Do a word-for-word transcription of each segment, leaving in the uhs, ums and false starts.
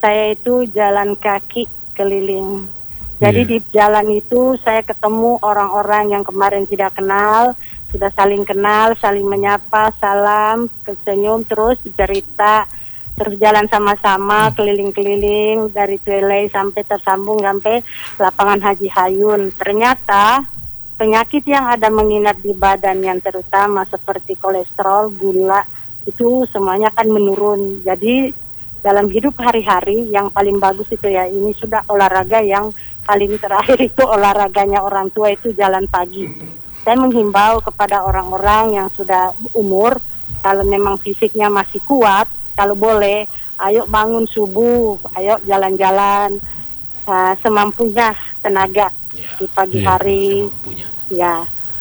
saya itu jalan kaki keliling. Jadi yeah. di jalan itu saya ketemu orang-orang yang kemarin tidak kenal, sudah saling kenal, saling menyapa, salam, senyum, terus cerita, terus jalan sama-sama keliling-keliling dari Twelay sampai tersambung sampai lapangan Haji Hayun. Ternyata penyakit yang ada menginap di badan yang terutama seperti kolesterol, gula, itu semuanya kan menurun. Jadi dalam hidup hari-hari yang paling bagus itu ya ini sudah olahraga yang paling terakhir itu olahraganya orang tua itu jalan pagi. Saya menghimbau kepada orang-orang yang sudah umur, kalau memang fisiknya masih kuat, kalau boleh, ayo bangun subuh, ayo jalan-jalan uh, semampunya tenaga ya, di pagi ya, hari. Ya,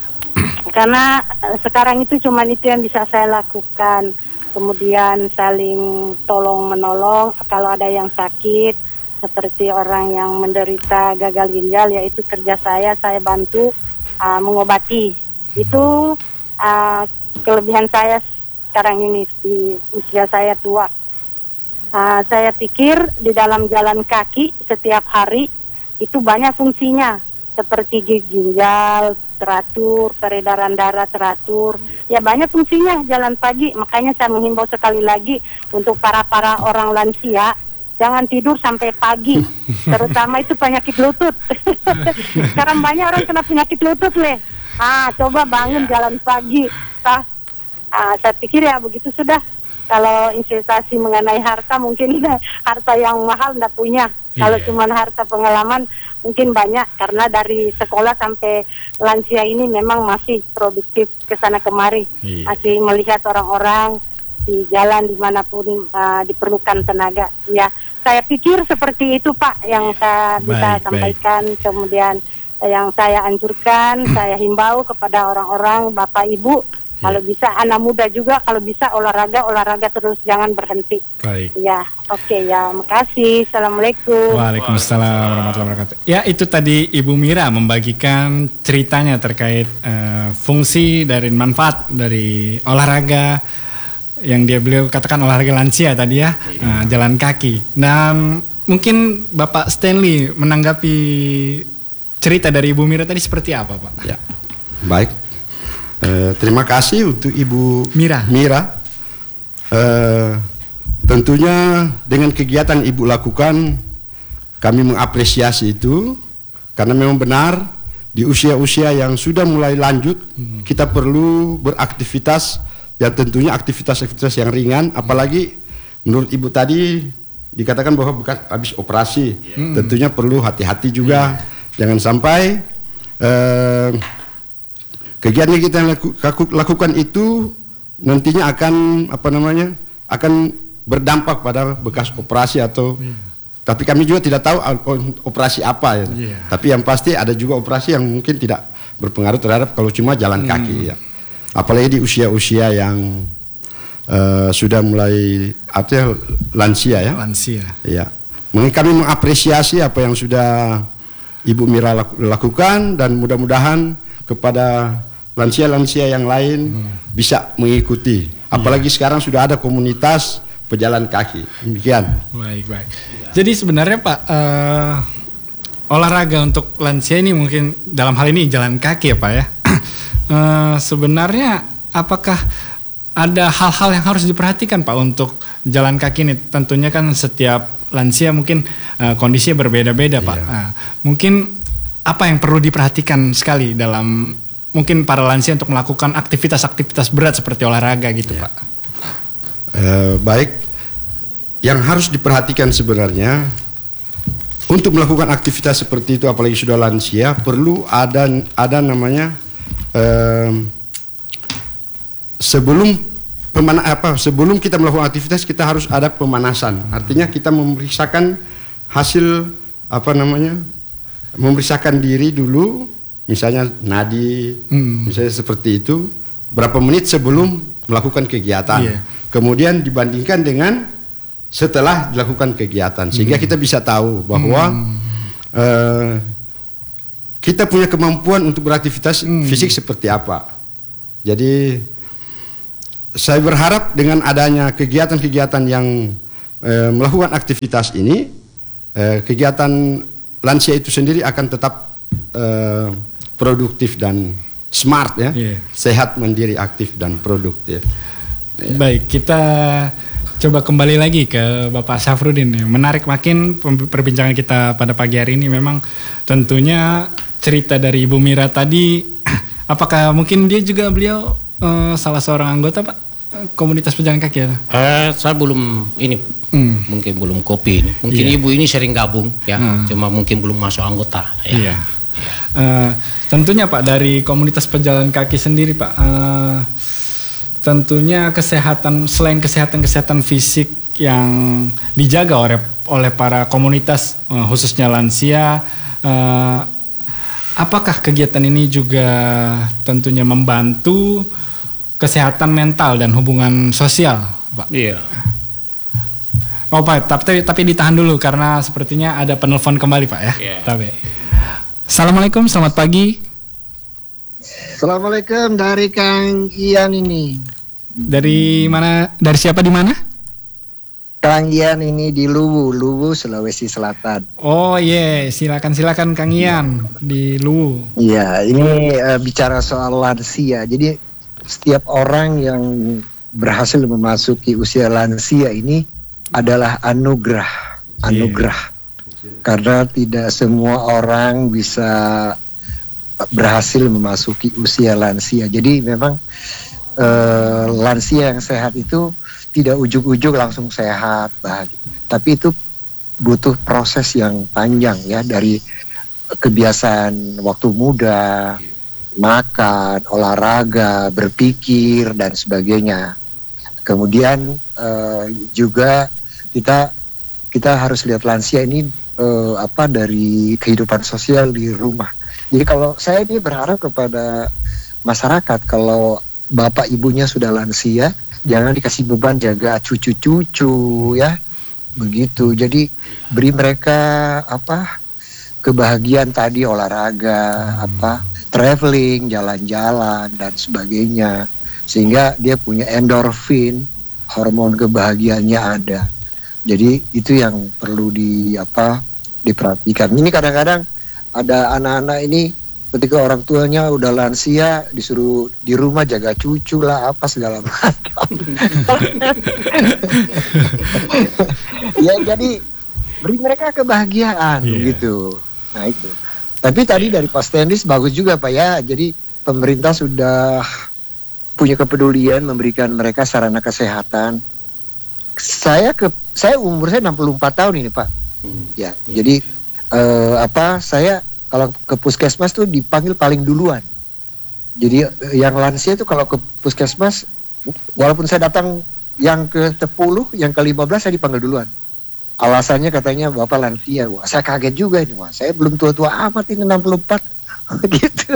karena uh, sekarang itu cuma itu yang bisa saya lakukan. Kemudian saling tolong menolong kalau ada yang sakit, seperti orang yang menderita gagal ginjal, yaitu kerja saya, saya bantu uh, mengobati. Itu uh, kelebihan saya sekarang ini di usia saya tua. Uh, saya pikir di dalam jalan kaki setiap hari itu banyak fungsinya, seperti ginjal teratur, peredaran darah teratur, ya banyak fungsinya jalan pagi. Makanya saya menghimbau sekali lagi untuk para-para orang lansia, jangan tidur sampai pagi, terutama itu penyakit lutut. Sekarang banyak orang kena penyakit lutut, leh. Ah, coba bangun jalan pagi. Ah, ah, saya pikir ya begitu sudah. Kalau investasi mengenai harta, mungkin harta yang mahal tidak punya. Kalau yeah. cuma harta pengalaman, mungkin banyak. Karena dari sekolah sampai lansia ini memang masih produktif ke sana kemari. Yeah. Masih melihat orang-orang di jalan dimanapun uh, diperlukan tenaga. Ya, saya pikir seperti itu Pak yang saya bisa baik, sampaikan. Baik. Kemudian yang saya anjurkan, saya himbau kepada orang-orang, Bapak Ibu, kalau bisa anak muda juga, kalau bisa olahraga, olahraga terus, jangan berhenti. Baik. Ya, oke okay, ya, makasih. Assalamualaikum. Waalaikumsalam warahmatullahi wabarakatuh. Ya, itu tadi Ibu Mira membagikan ceritanya terkait uh, fungsi dari manfaat dari olahraga yang dia beliau katakan olahraga lansia tadi ya, uh, jalan kaki. Dan mungkin Bapak Stanley menanggapi cerita dari Ibu Mira tadi seperti apa, Pak? Ya, baik. Uh, terima kasih untuk Ibu Mira. Mira. Uh, tentunya dengan kegiatan Ibu lakukan, kami mengapresiasi itu karena memang benar di usia-usia yang sudah mulai lanjut, hmm. kita perlu beraktivitas yang tentunya aktivitas-aktivitas yang ringan. Apalagi menurut Ibu tadi dikatakan bahwa bukan habis operasi, hmm. tentunya perlu hati-hati juga, hmm. jangan sampai uh, kegiatan yang kita lakukan itu nantinya akan apa namanya akan berdampak pada bekas operasi atau yeah. tapi kami juga tidak tahu operasi apa ya. Yeah. Tapi yang pasti ada juga operasi yang mungkin tidak berpengaruh terhadap kalau cuma jalan hmm. kaki ya. Apalagi di usia-usia yang uh, sudah mulai artinya lansia ya. Lansia. Ya. Mungkin kami mengapresiasi apa yang sudah Ibu Mira lakukan dan mudah-mudahan kepada lansia-lansia yang lain hmm. bisa mengikuti. Apalagi yeah. sekarang sudah ada komunitas pejalan kaki. Demikian. Baik, baik. Jadi sebenarnya Pak, uh, olahraga untuk lansia ini mungkin dalam hal ini jalan kaki ya Pak ya. uh, sebenarnya apakah ada hal-hal yang harus diperhatikan Pak untuk jalan kaki ini? Tentunya kan setiap lansia mungkin uh, kondisinya berbeda-beda Pak. Yeah. Uh, mungkin apa yang perlu diperhatikan sekali dalam mungkin para lansia untuk melakukan aktivitas-aktivitas berat seperti olahraga gitu ya. Pak? Uh, baik, yang harus diperhatikan sebenarnya untuk melakukan aktivitas seperti itu, apalagi sudah lansia, perlu ada ada namanya uh, sebelum pemana apa sebelum kita melakukan aktivitas kita harus ada pemanasan. Artinya kita memeriksakan hasil apa namanya memeriksakan diri dulu. Misalnya nadi, hmm. misalnya seperti itu, berapa menit sebelum melakukan kegiatan. Yeah. Kemudian dibandingkan dengan setelah dilakukan kegiatan. Sehingga hmm. kita bisa tahu bahwa hmm. uh, kita punya kemampuan untuk beraktivitas hmm. fisik seperti apa. Jadi saya berharap dengan adanya kegiatan-kegiatan yang eh, melakukan aktivitas ini, eh, kegiatan lansia itu sendiri akan tetap eh, produktif dan smart ya, yeah. sehat, mandiri, aktif dan produktif. Ya. Baik, kita coba kembali lagi ke Bapak Syafruddin. Menarik makin perbincangan kita pada pagi hari ini. Memang tentunya cerita dari Ibu Mira tadi, apakah mungkin dia juga beliau uh, salah seorang anggota Pak komunitas pejalan kaki ya? Uh, saya belum ini, hmm. mungkin belum kopi ini. Mungkin yeah. Ibu ini sering gabung ya, hmm. cuma mungkin belum masuk anggota. Ya. Iya. Uh, tentunya Pak dari komunitas pejalan kaki sendiri Pak, uh, tentunya kesehatan, selain kesehatan-kesehatan fisik yang dijaga oleh oleh para komunitas uh, khususnya lansia, uh, apakah kegiatan ini juga tentunya membantu kesehatan mental dan hubungan sosial Pak? Iya. Oh Pak, tapi tapi ditahan dulu karena sepertinya ada penelpon kembali Pak ya. Iya. Tapi Assalamualaikum, selamat pagi. Assalamualaikum, dari Kang Ian ini. Dari mana? Dari siapa di mana? Kang Ian ini di Luwu, Luwu, Sulawesi Selatan. Oh iya, yeah. silakan silakan Kang Ian di Luwu. Iya, ini uh, bicara soal lansia. Jadi setiap orang yang berhasil memasuki usia lansia ini adalah anugerah, anugerah. Yeah. Karena tidak semua orang bisa berhasil memasuki usia lansia. Jadi memang eh, lansia yang sehat itu tidak ujug-ujug langsung sehat, bahagia. Tapi itu butuh proses yang panjang ya, dari kebiasaan waktu muda, makan, olahraga, berpikir dan sebagainya. Kemudian eh, juga kita kita harus lihat lansia ini eh, apa dari kehidupan sosial di rumah. Jadi kalau saya ini berharap kepada masyarakat, kalau bapak ibunya sudah lansia, jangan dikasih beban jaga cucu-cucu ya, begitu. Jadi beri mereka apa kebahagiaan tadi, olahraga, apa traveling, jalan-jalan dan sebagainya, sehingga dia punya endorfin, hormon kebahagiaannya ada. Jadi itu yang perlu di apa diperhatikan. Ini kadang-kadang ada anak-anak ini ketika orang tuanya udah lansia disuruh di rumah jaga cucu lah apa segala macam. Ya jadi beri mereka kebahagiaan yeah. gitu. Nah itu. Tapi tadi dari Pak Stanlis bagus juga Pak ya. Jadi pemerintah sudah punya kepedulian memberikan mereka sarana kesehatan. Saya ke saya umur saya enam puluh empat tahun ini Pak. Hmm. Ya, hmm. jadi eh, apa saya kalau ke puskesmas tuh dipanggil paling duluan. Jadi yang lansia itu kalau ke puskesmas, walaupun saya datang yang ke sepuluh, yang ke lima belas saya dipanggil duluan. Alasannya katanya Bapak lansia. Wah, saya kaget juga ini. Wah, saya belum tua-tua amat ini enam puluh empat. Gitu.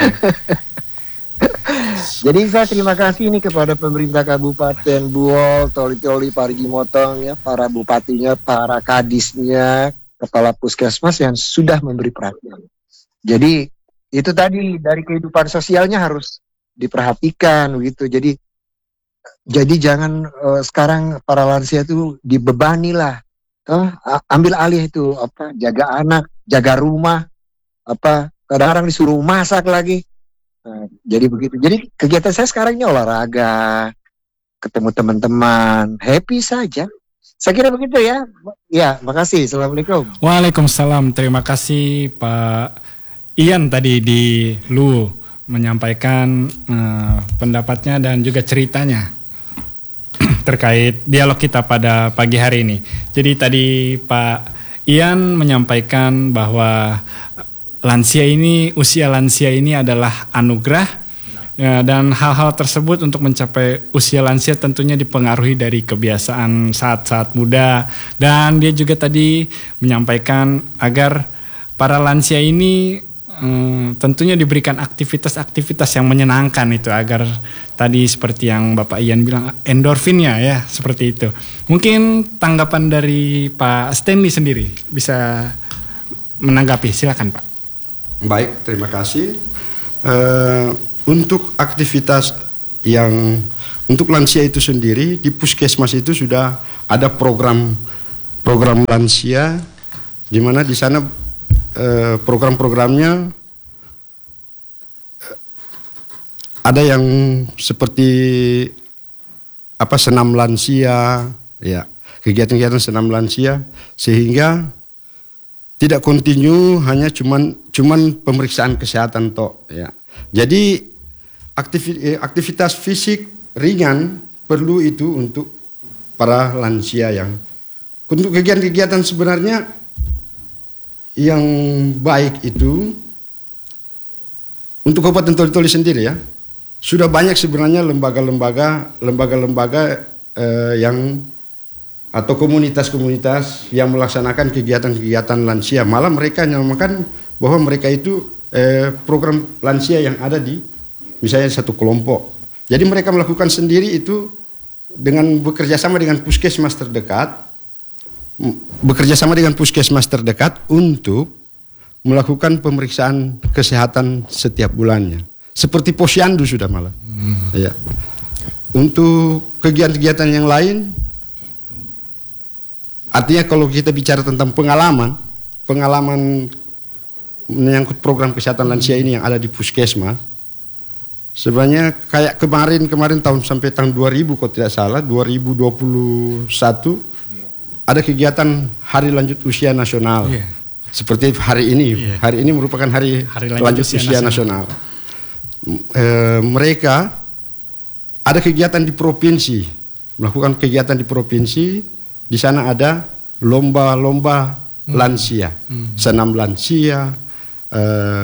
Jadi saya terima kasih ini kepada pemerintah Kabupaten Buol, Toli-Toli, Parigi Motong ya, para bupatinya, para kadisnya, kepala puskesmas yang sudah memberi perhatian. Jadi itu tadi dari kehidupan sosialnya harus diperhatikan gitu. Jadi jadi jangan uh, sekarang para lansia itu dibebani lah. Uh, ambil alih itu apa jaga anak, jaga rumah, apa kadang-kadang disuruh masak lagi. Nah, jadi begitu. Jadi kegiatan saya sekarang ini olahraga, ketemu teman-teman, happy saja. Saya kira begitu ya. Ya, makasih. Assalamualaikum. Waalaikumsalam. Terima kasih Pak Ian tadi di Lu menyampaikan uh, pendapatnya dan juga ceritanya terkait dialog kita pada pagi hari ini. Jadi tadi Pak Ian menyampaikan bahwa lansia ini, usia lansia ini adalah anugerah ya, dan hal-hal tersebut untuk mencapai usia lansia tentunya dipengaruhi dari kebiasaan saat-saat muda, dan dia juga tadi menyampaikan agar para lansia ini hmm, tentunya diberikan aktivitas-aktivitas yang menyenangkan itu agar tadi seperti yang Bapak Ian bilang endorfinnya ya seperti itu. Mungkin tanggapan dari Pak Stanley sendiri bisa menanggapi, silakan Pak. Baik, terima kasih. Uh, untuk aktivitas yang untuk lansia itu sendiri di puskesmas itu sudah ada program program lansia di mana di sana eh, program-programnya eh, ada yang seperti apa senam lansia, ya kegiatan-kegiatan senam lansia, sehingga tidak kontinu hanya cuman cuman pemeriksaan kesehatan toh, ya. Jadi aktivitas fisik ringan perlu itu untuk para lansia yang untuk kegiatan-kegiatan sebenarnya yang baik itu untuk Kabupaten Toli-Toli sendiri ya. Sudah banyak sebenarnya lembaga-lembaga lembaga-lembaga eh, yang atau komunitas-komunitas yang melaksanakan kegiatan-kegiatan lansia. Malah mereka nyamakan bahwa mereka itu eh, program lansia yang ada di misalnya satu kelompok. Jadi mereka melakukan sendiri itu dengan bekerja sama dengan puskesmas terdekat, bekerja sama dengan puskesmas terdekat untuk melakukan pemeriksaan kesehatan setiap bulannya. Seperti posyandu sudah malah. Hmm. Ya. Untuk kegiatan-kegiatan yang lain, artinya kalau kita bicara tentang pengalaman, pengalaman menyangkut program kesehatan lansia ini yang ada di puskesmas, sebenarnya kayak kemarin-kemarin tahun sampai tahun dua ribu kalau tidak salah, dua ribu dua puluh satu ada kegiatan Hari Lanjut Usia Nasional. Yeah. Seperti hari ini, yeah. hari ini merupakan Hari, hari Lanjut, Lanjut Usia, Usia Nasional. Nasional. E, mereka ada kegiatan di provinsi, melakukan kegiatan di provinsi. Di sana ada lomba-lomba hmm. lansia, hmm. senam lansia, e,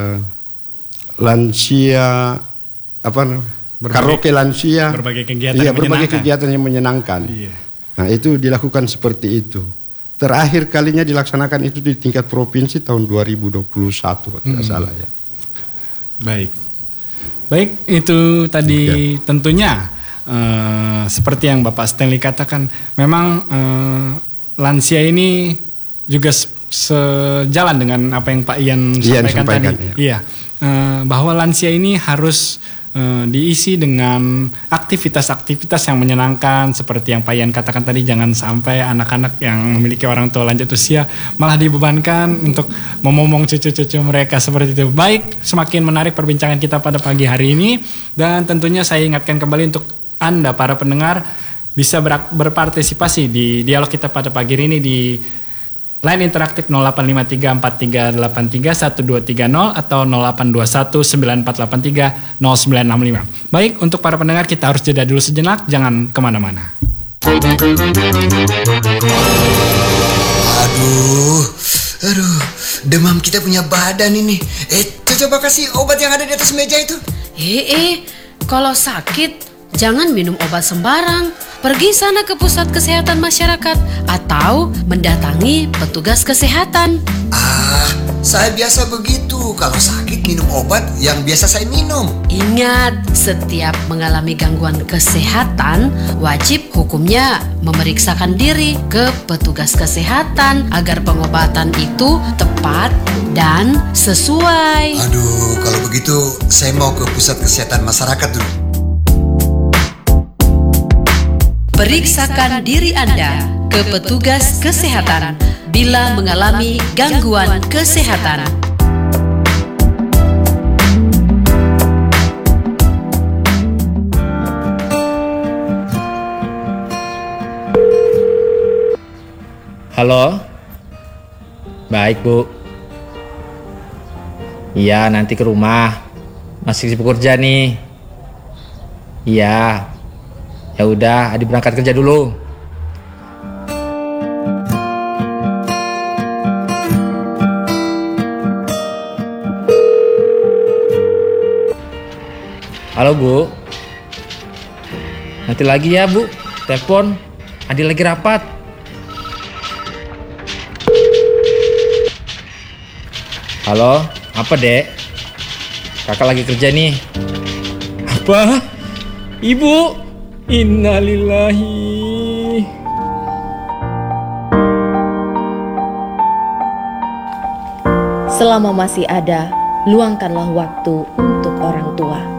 lansia, apa, berbagai, karaoke lansia, berbagai kegiatan, iya, yang, berbagai menyenangkan. kegiatan yang menyenangkan. Iya. Nah itu dilakukan seperti itu. Terakhir kalinya dilaksanakan itu di tingkat provinsi tahun dua ribu dua puluh satu kalau tidak hmm. salah ya. Baik. Baik, itu tadi okay. tentunya uh, seperti yang Bapak Stanley katakan, memang uh, lansia ini juga sejalan dengan apa yang Pak Ian sampaikan, sampaikan tadi. Ya. Iya, uh, bahwa lansia ini harus uh, diisi dengan aktivitas-aktivitas yang menyenangkan, seperti yang Pak Ian katakan tadi, jangan sampai anak-anak yang memiliki orang tua lanjut usia malah dibebankan untuk memomong cucu-cucu mereka seperti itu. Baik, semakin menarik perbincangan kita pada pagi hari ini, dan tentunya saya ingatkan kembali untuk Anda para pendengar bisa ber- berpartisipasi di dialog kita pada pagi ini di line interaktif nol delapan lima tiga empat tiga delapan tiga satu dua tiga nol atau nol delapan dua satu sembilan empat delapan tiga nol sembilan enam lima. Baik, untuk para pendengar kita harus jeda dulu sejenak, jangan kemana-mana. Aduh, aduh, demam kita punya badan ini. Eh, coba kasih obat yang ada di atas meja itu. Eh, eh, kalau sakit jangan minum obat sembarang. Pergi sana ke pusat kesehatan masyarakat atau mendatangi petugas kesehatan. Ah, saya biasa begitu. Kalau sakit minum obat yang biasa saya minum. Ingat, setiap mengalami gangguan kesehatan, wajib hukumnya memeriksakan diri ke petugas kesehatan agar pengobatan itu tepat dan sesuai. Aduh, kalau begitu saya mau ke pusat kesehatan masyarakat dulu. Periksakan diri Anda ke petugas kesehatan bila mengalami gangguan kesehatan. Halo? Baik, Bu. Iya, nanti ke rumah. Masih sibuk kerja nih. Iya. Ya udah, Adi berangkat kerja dulu. Halo, Bu. Nanti lagi ya, Bu. Telepon. Adi lagi rapat. Halo, apa, Dek? Kakak lagi kerja nih. Apa? Ibu? Innalillahi. Selama masih ada, luangkanlah waktu untuk orang tua.